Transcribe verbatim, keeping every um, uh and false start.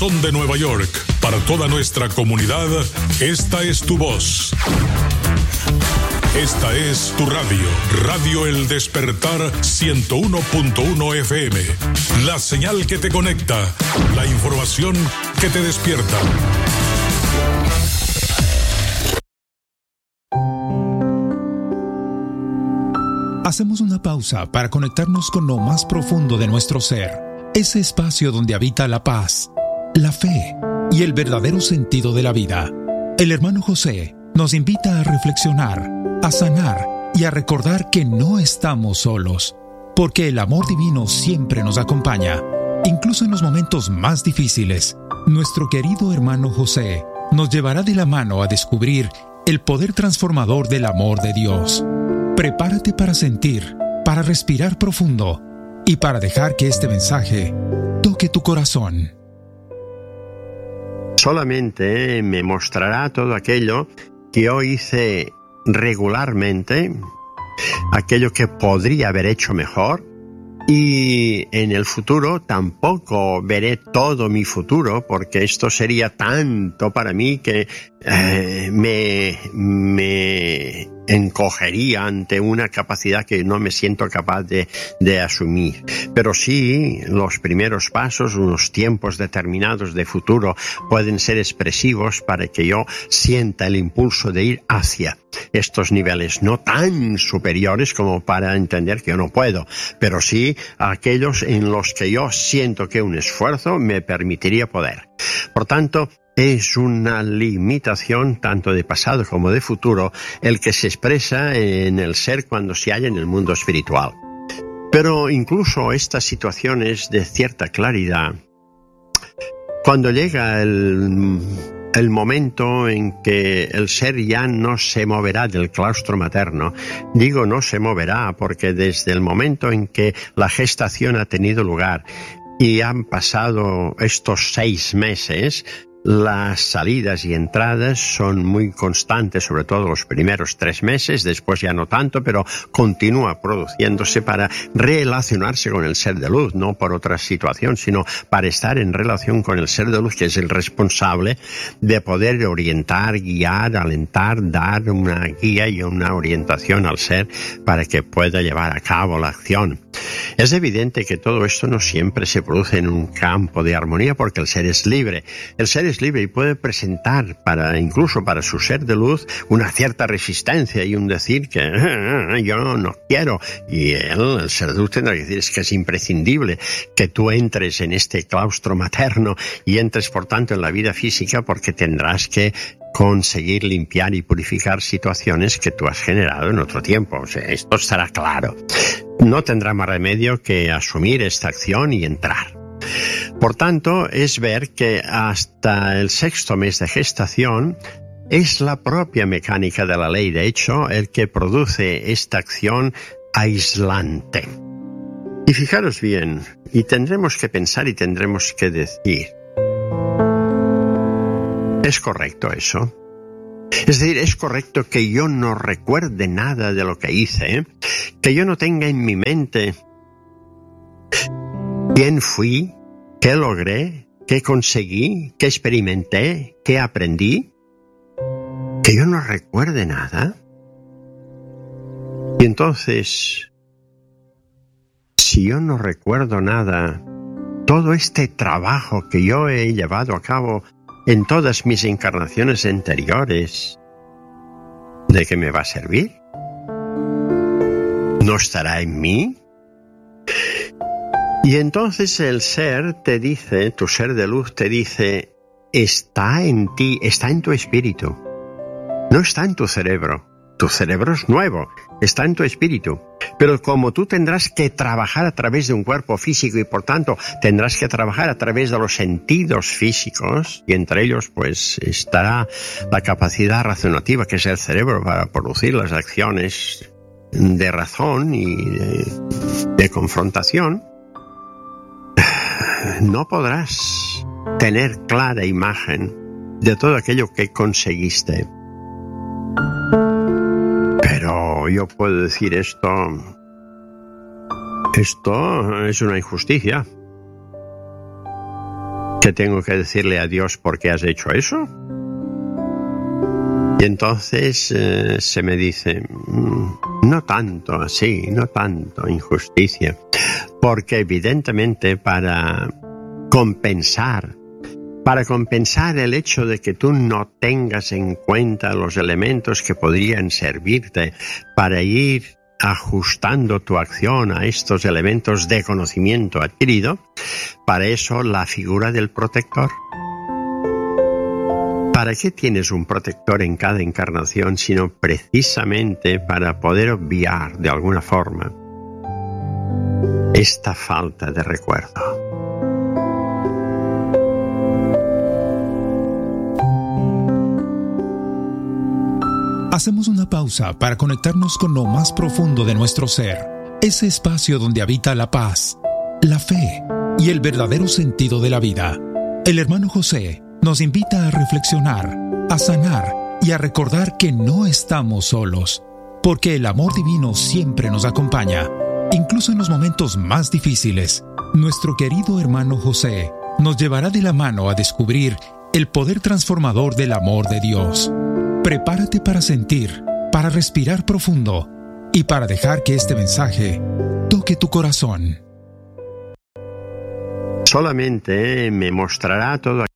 De Nueva York, para toda nuestra comunidad, esta es tu voz. Esta es tu radio, Radio El Despertar ciento uno punto uno F M. La señal que te conecta, la información que te despierta. Hacemos una pausa para conectarnos con lo más profundo de nuestro ser, ese espacio donde habita la paz, la fe y el verdadero sentido de la vida. El hermano José nos invita a reflexionar, a sanar y a recordar que no estamos solos, porque el amor divino siempre nos acompaña, incluso en los momentos más difíciles. Nuestro querido hermano José nos llevará de la mano a descubrir el poder transformador del amor de Dios. Prepárate para sentir, para respirar profundo y para dejar que este mensaje toque tu corazón. Solamente me mostrará todo aquello que yo hice regularmente, aquello que podría haber hecho mejor, y en el futuro tampoco veré todo mi futuro, porque esto sería tanto para mí que eh, me, me encogería ante una capacidad que no me siento capaz de, de asumir. Pero sí, los primeros pasos, unos tiempos determinados de futuro pueden ser expresivos para que yo sienta el impulso de ir hacia estos niveles, no tan superiores como para entender que yo no puedo, pero sí aquellos en los que yo siento que un esfuerzo me permitiría poder. Por tanto, es una limitación tanto de pasado como de futuro el que se expresa en el ser cuando se halla en el mundo espiritual. Pero incluso estas situaciones de cierta claridad, cuando llega el, el momento en que el ser ya no se moverá del claustro materno, digo no se moverá porque desde el momento en que la gestación ha tenido lugar y han pasado estos seis meses, las salidas y entradas son muy constantes, sobre todo los primeros tres meses, después ya no tanto, pero continúa produciéndose para relacionarse con el ser de luz, no por otra situación, sino para estar en relación con el ser de luz, que es el responsable de poder orientar, guiar, alentar, dar una guía y una orientación al ser para que pueda llevar a cabo la acción. Es evidente que todo esto no siempre se produce en un campo de armonía, porque el ser es libre. El ser es libre y puede presentar, para incluso para su ser de luz, una cierta resistencia y un decir que eh, yo no, no quiero. Y él, el ser de luz, tendrá que decir es que es imprescindible que tú entres en este claustro materno y entres, por tanto, en la vida física, porque tendrás que conseguir limpiar y purificar situaciones que tú has generado en otro tiempo. O sea, esto estará claro. No tendrá más remedio que asumir esta acción y entrar. Por tanto, es ver que hasta el sexto mes de gestación es la propia mecánica de la ley, de hecho, el que produce esta acción aislante. Y fijaros bien, y tendremos que pensar y tendremos que decir, ¿es correcto eso? Es decir, es correcto que yo no recuerde nada de lo que hice, ¿eh? Que yo no tenga en mi mente quién fui, qué logré, qué conseguí, qué experimenté, qué aprendí, que yo no recuerde nada. Y entonces, si yo no recuerdo nada, todo este trabajo que yo he llevado a cabo en todas mis encarnaciones anteriores, ¿de qué me va a servir? ¿No estará en mí? Y entonces el ser te dice, tu ser de luz te dice, está en ti, está en tu espíritu, no está en tu cerebro. Tu cerebro es nuevo, está en tu espíritu. Pero como tú tendrás que trabajar a través de un cuerpo físico y por tanto tendrás que trabajar a través de los sentidos físicos, y entre ellos pues estará la capacidad razonativa que es el cerebro para producir las acciones de razón y de, de confrontación, no podrás tener clara imagen de todo aquello que conseguiste. Pero yo puedo decir esto, esto es una injusticia. ¿Que tengo que decirle a Dios por qué has hecho eso? Y entonces eh, se me dice, no tanto así, no tanto injusticia, porque evidentemente para compensar, para compensar el hecho de que tú no tengas en cuenta los elementos que podrían servirte para ir ajustando tu acción a estos elementos de conocimiento adquirido, para eso la figura del protector. ¿Para qué tienes un protector en cada encarnación sino precisamente para poder obviar de alguna forma esta falta de recuerdo? Hacemos una pausa para conectarnos con lo más profundo de nuestro ser, ese espacio donde habita la paz, la fe y el verdadero sentido de la vida. El hermano José nos invita a reflexionar, a sanar y a recordar que no estamos solos, porque el amor divino siempre nos acompaña, incluso en los momentos más difíciles. Nuestro querido hermano José nos llevará de la mano a descubrir el poder transformador del amor de Dios. Prepárate para sentir, para respirar profundo y para dejar que este mensaje toque tu corazón. Solamente me mostrará todo